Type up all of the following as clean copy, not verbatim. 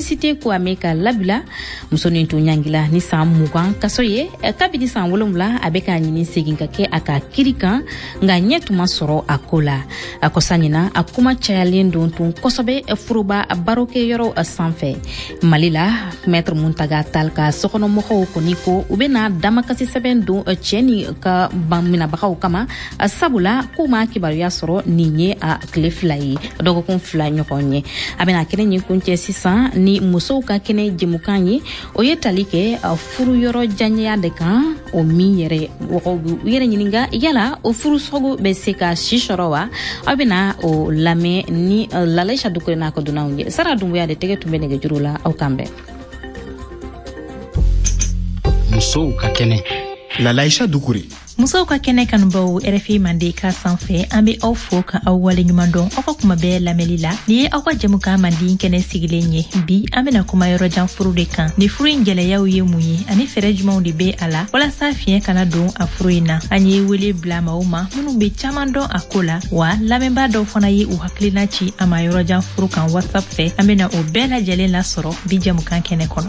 publicité ko ameka labila musonin to nyangila ni san mugan kasoye kabidi san wolomla abeka nyini segin kake aka kirikan nga nyetuma soro akola akosanyina akuma chayalen don tun kosobe furuba baroke yoro sanfe malila maître muntaga talka sokono moko koniko ubena damakasi seben don cheni ka bamina bakaw kama sabula kuma kibaru ya soro ninye a kleflai dogo kun fla nyokonye abena kene kunche sisan ni muso ka kene jemukanye oyetalike furu yoro janya de kan o mi yere nyininga yala o furu sogo be seka shishorowa abena o lame ni lalaisha dukuna ko dunaunye sara dumbuya de tege tumbene ge jurula au kambe muso ka kene lalaisha dukuri muso ka kene kanbo RFI mandika sanfe ambe au foka au wale nyumando oko kuma be lamelila ni akwa jemuka mandi kene sigilenye bi amena kuma yoro janfuru de kan ni furu ngele ya uye muyi ani ferejuma undi be ala wala safie kana don afruina anyi wele blama uma munu be chamando akola wa lamemba do fona yi u haklina chi ama yoro janfuru kan WhatsApp fe amena o bela jele la soro bi jemuka kene kono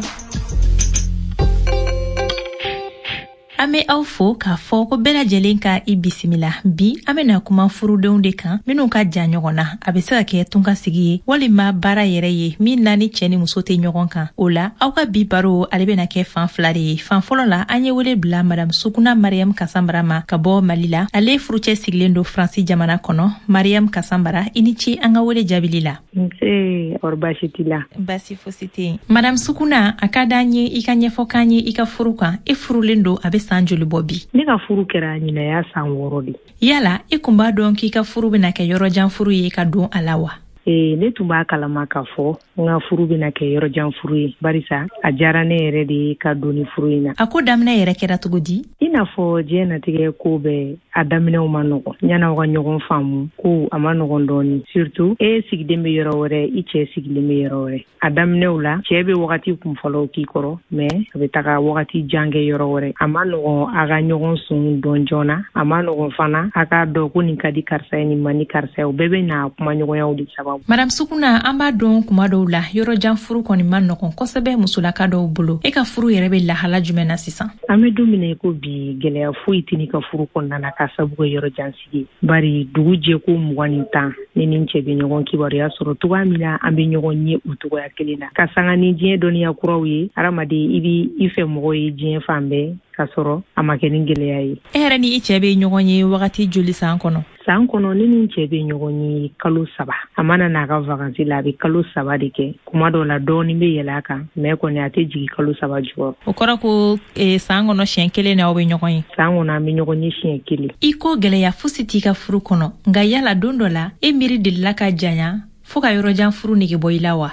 ame au fo ka fo ko bela jelenka ibisimila bi amena kuma furu de kan minu ka janyogona abesa ke tunka sigi wali ma bara yere ye min nani cheni musote nyogon kan ola au ka bi baro alebena ke fan flare fan folola anye wele bla madame Sukuna Mariam Kasambara ma kabo malila ale furuche siglendo Francis jamana kono Mariam Kasambara inichi anga wele jabilila nse orbashitila basi fosite madame Sukuna akadanye ikanye fokanye ikafuruka ifurulendo sanjuli bobi ni ka furu kera nyina ya san worodi yala ikumba don ki ka furu bina ke yoro jan furu ye ka don alawa ne tumba kala maka fo nga furu bina ke yoro jan furu barisa a jara ne yere de ka doni furu ina akodamna yere kera tugudi ina fo je na tige ko be adamne o manoko nyana wa nyogon famu ko amanogon doni surtout sigdembe yoro wore iche sigdembe yoro wore adamne ula chebe wakati kumfalo ki koro me abetaka wakati jange yoro wore amanogon aga nyogon sun donjona amanogon fana aka do ko ni kadi karsa ni mani karsa o bebe na kuma nyogon yawdi sababu madame Sukuna amba don kuma do la yoro jan furu koni manoko kosebe musulaka do bulo e ka furu yere be la hala jumena sisan amedu mine ko bi gele ya fuiti ka furu konna na kasabu yoro jan sigi bari duguje ko mwani tan ni ninche be nyogon kibaru ya soro tuwa mina ambe nyogon nye utuwa ya kelina kasanga ni jien doni ya kurawi aramade ibi ife mwo yi jien fambe kasoro amakeni ngele yayi era ni ichebe nyogonye wakati juli sankono sankono ni ichebe nyogonye kalu saba amana na ka vacancy la bi kalu saba dike kuma do la doni be yelaka me ko ne ate jigi kalu saba juo okora ko sangono shenkele na obe nyogonye sangono ambe nyogonye shenkele iko gele ya fusiti ka furu kono nga yala dondola emiri dilaka janya fuka yoro jan furu ni ke boilawa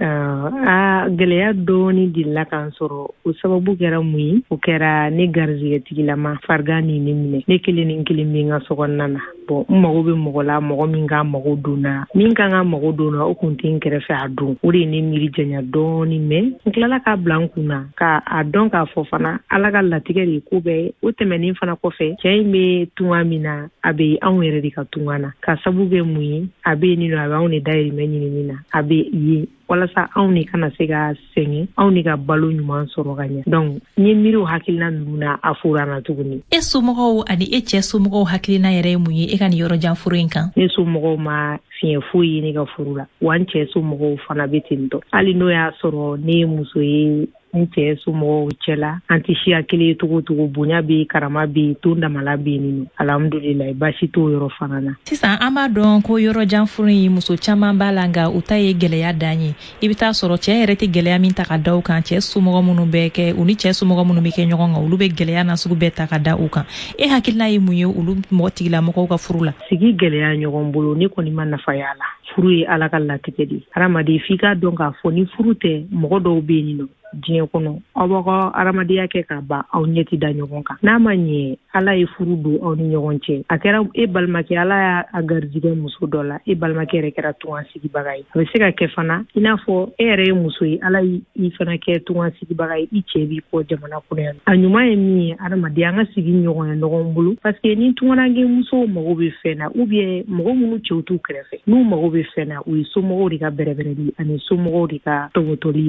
geleya doni dilla kan soro o sababu kera muyi o kera ne garziye tigilama fargani ni mine ne kilini kilimi nga sokonnana bon mago be mogo la mogo min ga mago duna min kan ga mago duna o kuntin kere fa adu o de ne miri janya doni me nklala ka blankuna ka adon ka fofana alaga latigeri ko be o temeni fana ko fe chayme tuamina abe anwere di ka tungana ka sababu be muyi abe ni no abe on dairi menyi ni na abe yi wala sa awni kana sega sengi awni ga balu nyuma soro ganya donc ni miru hakilina nuna afura na tuguni esumo ani eche sumo hakilina yere muyi e kan yoro jan furinkan esumo ma fien fuyi ni ga furula wanche sumo fana betindo ali no ya soro ni muso yi nte sumo chela antishia kile tugu bunya bi karama bi tunda malabi ni alhamdulillah bashi to yoro fanana sisa amado ko yoro janfuri muso chama balanga utaye gele ya danyi ibita soro che rete gele ya minta kadaw kan che sumo munu beke uni che sumo munu mike nyogonga ulu be gele ya nasugu beta kada ukan e hakilna yimuye ulu motigila moko ka furula sigi gele ya nyogombulu ni ko ni manna fayala furu ala kala tikedi aramadi fika donka foni furute mogodo be ni no diɲɛ kɔnɔ aw b'aw ka adamadenya kɛ ka ban aw ɲɛti da ɲɔgɔn kan n'a ma ɲɛ ala ye furu don aw ni ɲɔgɔn cɛ a kɛra e balimakɛ ala y'a garijigɛ muso dɔ la e balimakɛ yɛrɛ kɛra tunga sigibaga ye a bɛ se ka kɛ fana i n'a fɔ e yɛrɛ ye muso ye ala y'i fana kɛ tunga sigibaga ye i cɛ b'i kɔ jamana kɔnɔ yan a ɲuman ye min ye adamaden an ka sigi ɲɔgɔn ye ɲɔgɔn bolo parce que ni tunganage musow mago bɛ fɛn na ou bien mɔgɔ minnu cɛw t'u kɛrɛfɛ n'u mago bɛ fɛn na u ye somɔgɔw de ka bɛrɛbɛrɛli ani somɔgɔw de ka tɔbɔtɔli